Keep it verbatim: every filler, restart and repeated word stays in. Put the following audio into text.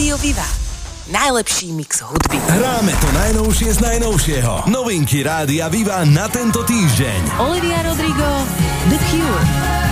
Rádio Viva. Najlepší mix hudby. Hráme to najnovšie z najnovšieho. Novinky Rádia Viva na tento týždeň. Olivia Rodrigo, The Cure.